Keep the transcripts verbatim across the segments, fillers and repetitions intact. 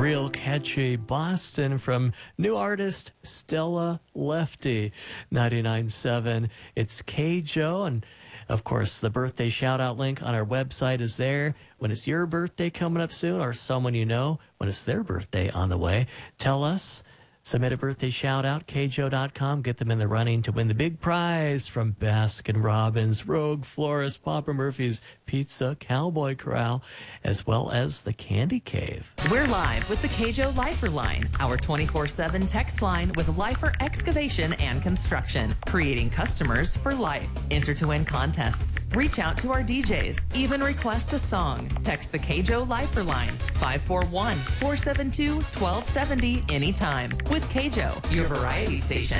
real catchy Boston from new artist Stella Lefty. ninety-nine point seven. It's K Joe, and of course the birthday shout out link on our website is there. When it's your birthday coming up soon, or someone you know, when it's their birthday on the way, tell us. Submit a birthday shout-out, K Joe dot com. Get them in the running to win the big prize from Baskin-Robbins, Rogue Florist, Papa Murphy's Pizza, Cowboy Corral, as well as the Candy Cave. We're live with the K Joe Lifer Line, our twenty-four seven text line with Lifer Excavation and Construction, creating customers for life. Enter to win contests. Reach out to our D Js. Even request a song. Text the K Joe Lifer Line, five four one, four seven two, one two seven zero anytime. With K Joe, your variety station.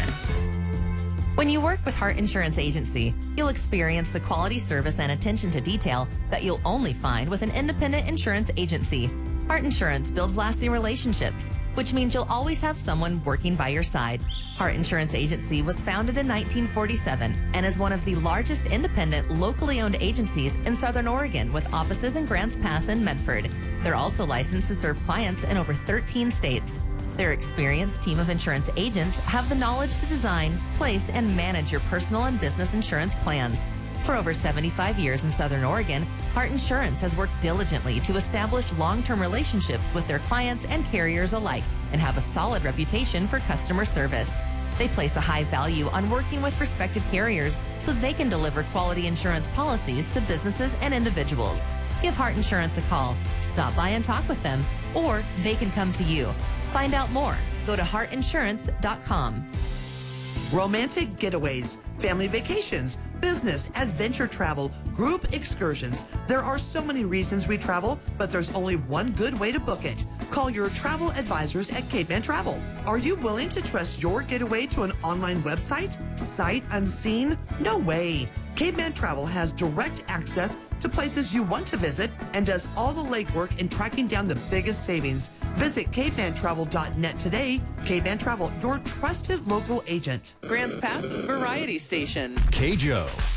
When you work with Heart Insurance Agency, you'll experience the quality service and attention to detail that you'll only find with an independent insurance agency. Heart Insurance builds lasting relationships, which means you'll always have someone working by your side. Heart Insurance Agency was founded in nineteen forty-seven and is one of the largest independent, locally owned agencies in Southern Oregon with offices in Grants Pass and Medford. They're also licensed to serve clients in over thirteen states. Their experienced team of insurance agents have the knowledge to design, place, and manage your personal and business insurance plans. For over seventy-five years in Southern Oregon, Heart Insurance has worked diligently to establish long-term relationships with their clients and carriers alike and have a solid reputation for customer service. They place a high value on working with respected carriers so they can deliver quality insurance policies to businesses and individuals. Give Heart Insurance a call, stop by and talk with them, or they can come to you. Find out more. Go to heart insurance dot com. Romantic getaways, family vacations, business, adventure travel, group excursions. There are so many reasons we travel, but there's only one good way to book it. Call your travel advisors at Cape Man Travel. Are you willing to trust your getaway to an online website? Sight unseen? No way. Cape Man Travel has direct access to places you want to visit and does all the legwork in tracking down the biggest savings. Visit cape man travel dot net today. Cape Man Travel, your trusted local agent. Grants Pass's variety station. K Joe.